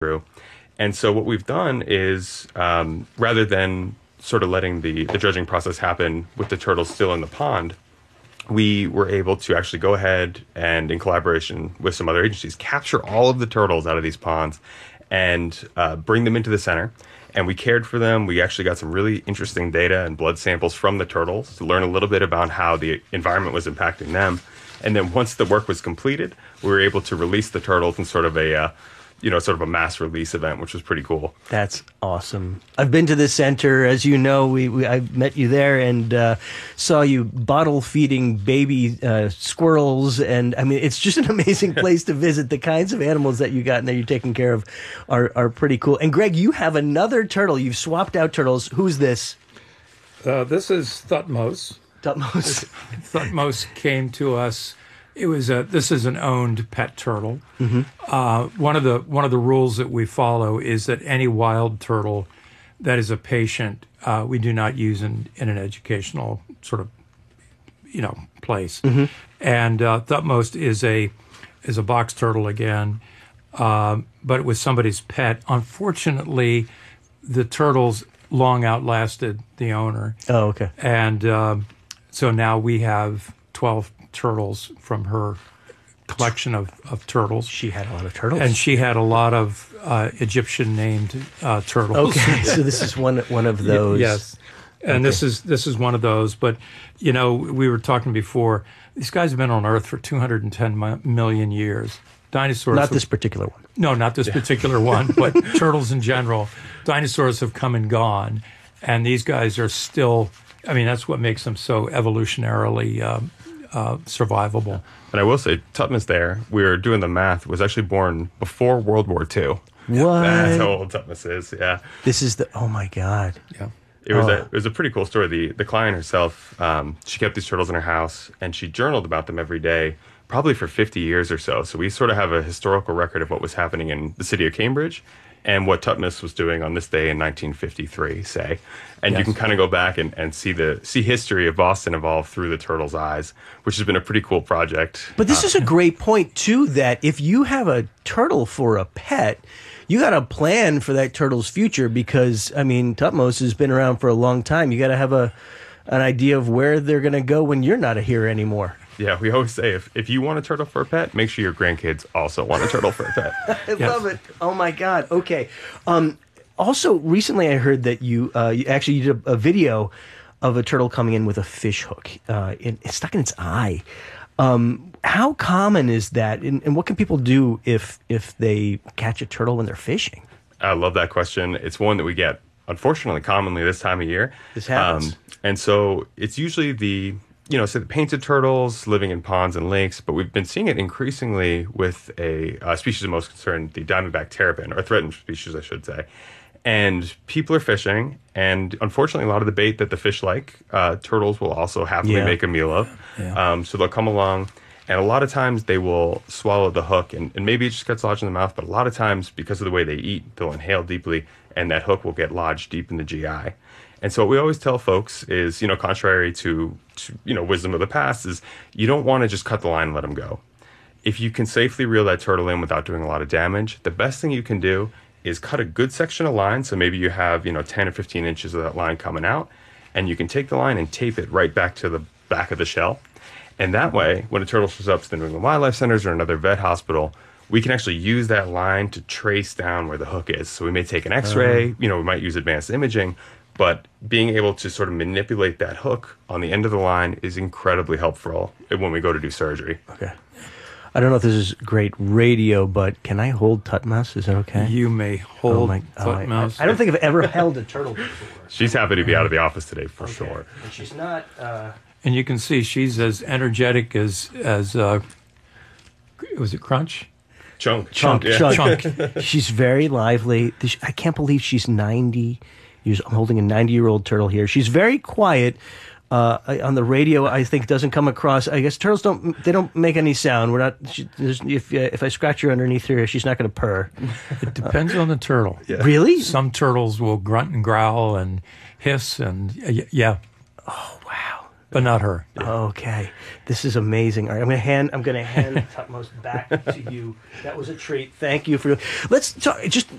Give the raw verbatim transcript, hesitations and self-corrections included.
through. And so what we've done is, um, rather than sort of letting the, the dredging process happen with the turtles still in the pond, we were able to actually go ahead and, in collaboration with some other agencies, capture all of the turtles out of these ponds and uh, bring them into the center. And we cared for them. We actually got some really interesting data and blood samples from the turtles to learn a little bit about how the environment was impacting them. And then once the work was completed, we were able to release the turtles in sort of a, uh, you know, sort of a mass release event, which was pretty cool. That's awesome. I've been to this center, as you know. We, we I met you there and uh, saw you bottle feeding baby uh, squirrels, and I mean, it's just an amazing place to visit. The kinds of animals that you got in there, you're taking care of, are are pretty cool. And Greg, you have another turtle. You've swapped out turtles. Who's this? Uh, this is Thutmose. Thutmose. Thutmose came to us. It was a. This is an owned pet turtle. Mm-hmm. Uh, one of the one of the rules that we follow is that any wild turtle that is a patient, uh, we do not use in, in an educational sort of, you know, place. Mm-hmm. And uh, Thutmose is a is a box turtle again, um, but it was somebody's pet. Unfortunately, the turtles long outlasted the owner. Oh, okay. And um, so now we have twelve turtles from her collection of, of turtles. She had a lot of turtles. And she had a lot of uh, Egyptian-named uh, turtles. Okay, so this is one one of those. Yes. And okay. this is this is one of those. But, you know, we were talking before, these guys have been on Earth for two hundred ten million years. Dinosaurs. Not have, this particular one. No, not this particular one, but turtles in general. Dinosaurs have come and gone, and these guys are still, I mean, that's what makes them so evolutionarily um, uh, survivable. And I will say, Thutmose there, we were doing the math, was actually born before World War Two. What? That's how old Thutmose is, yeah. This is the, oh my God. Yeah. It was, oh. a, it was a pretty cool story. The, the client herself, um, she kept these turtles in her house, and she journaled about them every day, probably for fifty years or so. So we sort of have a historical record of what was happening in the city of Cambridge and what Thutmose was doing on this day in nineteen fifty-three, say. And yes. You can kind of go back and, and see the see history of Boston evolve through the turtles' eyes, which has been a pretty cool project. But this uh, is a great point, too, that if you have a turtle for a pet, you got to plan for that turtle's future because, I mean, Thutmose has been around for a long time. You got to have a an idea of where they're going to go when you're not here anymore. Yeah, we always say if, if you want a turtle for a pet, make sure your grandkids also want a turtle for a pet. I yes. love it. Oh, my God. Okay. Um, also, recently I heard that you, uh, you actually you did a, a video of a turtle coming in with a fish hook. Uh, in, it's stuck in its eye. Um, how common is that? And, and what can people do if if they catch a turtle when they're fishing? I love that question. It's one that we get, unfortunately, commonly this time of year. This happens. Um, and so it's usually the... you know, so the painted turtles living in ponds and lakes, but we've been seeing it increasingly with a uh, species of most concern, the diamondback terrapin, or threatened species, I should say. And people are fishing, and unfortunately, a lot of the bait that the fish like, uh, turtles will also happily yeah. make a meal of. Yeah. Um, so they'll come along, and a lot of times they will swallow the hook, and, and maybe it just gets lodged in the mouth, but a lot of times, because of the way they eat, they'll inhale deeply, and that hook will get lodged deep in the G I. And so what we always tell folks is, you know, contrary to, to you know, wisdom of the past, is you don't want to just cut the line and let them go. If you can safely reel that turtle in without doing a lot of damage, the best thing you can do is cut a good section of line. So maybe you have, you know, ten or fifteen inches of that line coming out, and you can take the line and tape it right back to the back of the shell. And that way, when a turtle shows up to the New England Wildlife Centers or another vet hospital, we can actually use that line to trace down where the hook is. So we may take an X-ray, uh-huh. you know, we might use advanced imaging, but being able to sort of manipulate that hook on the end of the line is incredibly helpful when we go to do surgery. Okay. I don't know if this is great radio, but can I hold Thutmose? Is that okay? You may hold oh my, Thutmose. Oh I, I don't think I've ever held a turtle before. She's happy to be out of the office today, for okay. sure. And she's not... Uh... And you can see she's as energetic as, as uh, was it Crunch? Chunk. Chunk, yeah. Chunk. Chunk. She's very lively. I can't believe she's ninety years. I'm holding a ninety-year-old turtle here. She's very quiet. Uh, on the radio, I think doesn't come across. I guess turtles don't. They don't make any sound. We're not. She, if uh, if I scratch her underneath her, she's not going to purr. It depends on the turtle. Yeah. Really? Some turtles will grunt and growl and hiss and uh, yeah. Oh wow. but not her. Okay, this is amazing. All right, I'm gonna hand. I'm gonna hand Tutmost back to you. That was a treat. Thank you for. Let's talk. Just